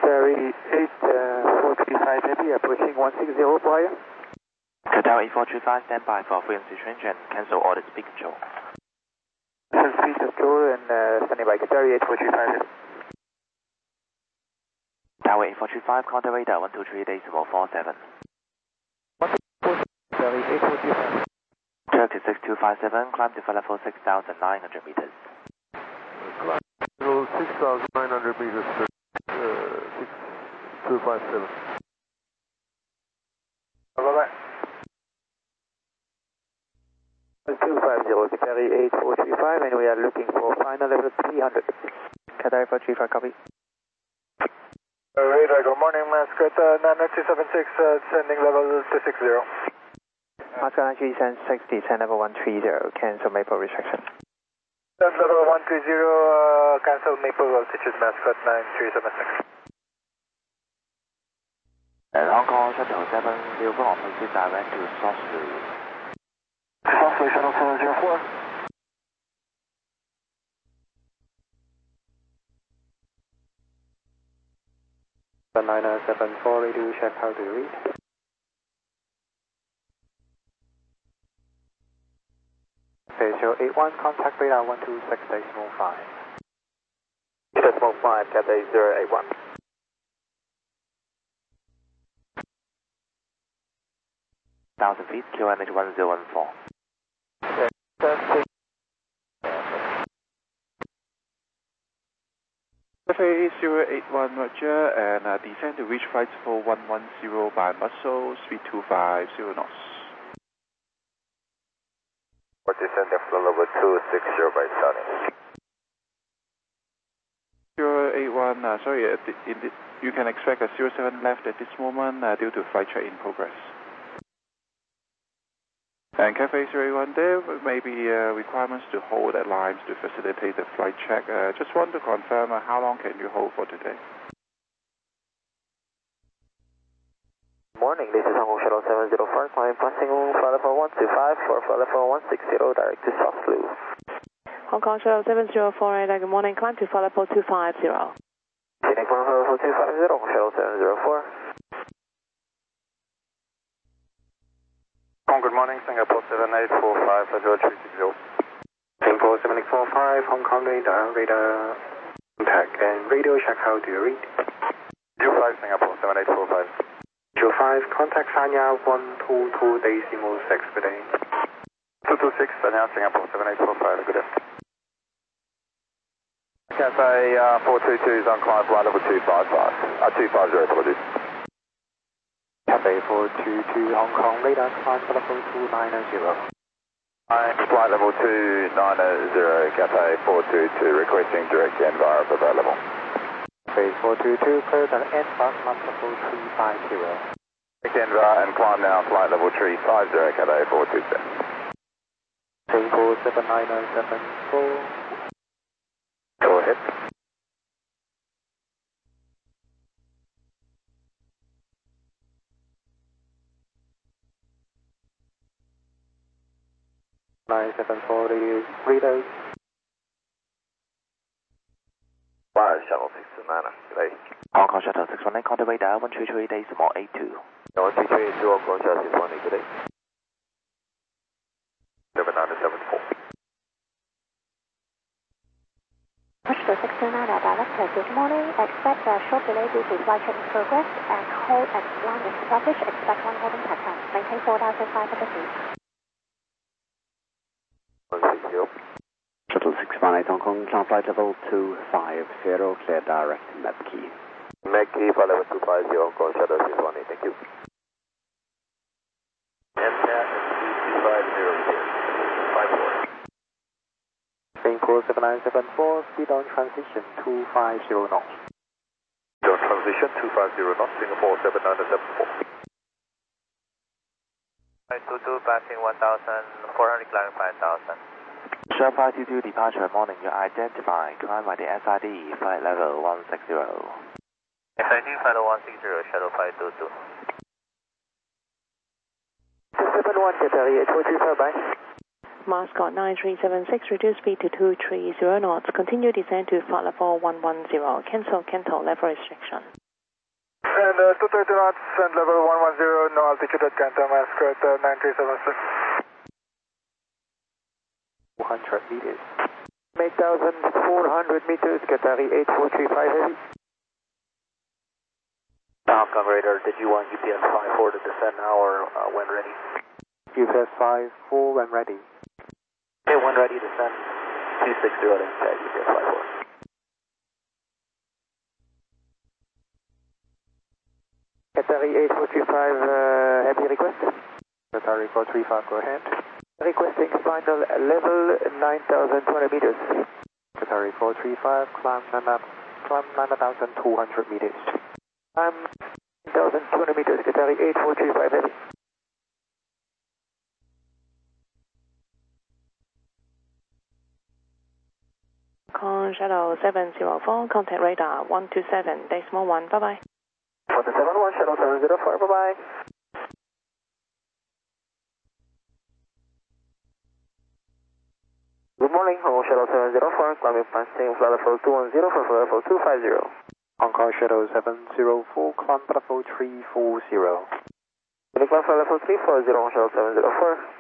Ferry 8435 Heavy, approaching 160 prior. Qatar 8435, stand by for frequency change and cancel order speed control. Speed control and standing by Qatar 8435. Tower 8435, contact radar 123.47. Ferry 8435. Turkey 6257, climb to level 6,900 meters. Climb level 6,900 meters, 6257. Bye-bye. 250, Ferry 8435, and we are looking for final level 300. Qatar 8435, copy. Radar, good morning, Mascot 99276, descending level 260. Mascot 936, descend level 130, cancel Maple restriction. Descend level 130, cancel Maple altitude, Mascot 9376. And Hong Kong Shuttle 704, proceed direct to Source. Source Shuttle 704. 974, radio check, how do you read? Okay, 081, contact radar 126.5. Decimal 5, Cathay 081. Thousand feet, QNH 1014. FAA 081 Roger, and descend to reach flight 4110 by muscle, speed 250 knots. We're descending from level 260 by starting. 081, sorry, you can expect a 07 left at this moment due to flight check in progress. And Cafe 081, there may be requirements to hold at lines to facilitate the flight check. Just want to confirm how long can you hold for today? Morning, this is Hong Kong Shuttle 704, climb passing flight level 125 for flight level 160, direct to South Blue. Hong Kong Shuttle 704, good morning, climb to flight level 250. Heading for flight level 250, Hong Kong Shuttle 704. Good morning, Singapore 7845, George 360. Singapore 7845, Hong Kong radar contact and radio check, how do you read? 25 Singapore 7845. 25, contact Sanya 122.6, good day. 226, Sanya Singapore 7845, good day. Cathay 422 is on climb flight level 250, apologies. Cathay 422 Hong Kong radar, climb flight level 290. Flight level 290, Cathay 422, requesting direct NVAR available. Cathay 422, clear the NVAR, climb level 350. Direct NVAR and climb now, flight level 350, Cathay 422. Singapore 79074. Go ahead. Readers. Fire Shuttle 629, good day. Hong Kong Shuttle 619, contact radar 133.82. 13382, Hong Kong Shuttle 619, good day. 7974. Shuttle 629, director, good morning. Expect a short delay due to flight check in progress and hold at line is established. Expect one holding pattern. Maintain 4,500 feet. Shuttle 618 Hong Kong, climb flight level 250, clear direct Mepkey. Mepkey, flight level 250, Hong Kong Shuttle 618, thank you. MCAT 250 here, 54. Singapore 7974, speed on transition 250 knots. Speed on transition 250 knots, Singapore 7974. 22 passing 1,400, climbing 5,000. Sharp 522 departure morning, you identify, climb by the SID, flight level 160. SID flight level 160, shuttle 522. 271, Cathay 8425, bye. Mascot 9376, reduce speed to 230 knots. Continue descent to flight level 110. Cancel level restriction. And 230 knots and level 110, no altitude at Canton, mask at 937, sir. 200 meters. 8,400 meters, Qatari 8435 heavy. Hong Kong radar, did you want UPS 54 to descend now or when ready? UPS 54 when ready. Okay, when ready, descend 260 to check UPS 54. Qatari 8435 heavy request. Qatari 435, go ahead. Requesting final level 9,200 meters. Qatari 435, climb 9,200 meters. Climb 9,200 meters, Qatari 8435 heavy. Con Shadow 704, contact radar 127.1, bye-bye. 171, Shadow 704, bye-bye. Good morning, Hong Kong Shadow 704, climbing passing flight level 210 for flight level 250. Hong Kong Shadow 704, climb level 340. Climb flight level 340, Hong Kong Shadow 704.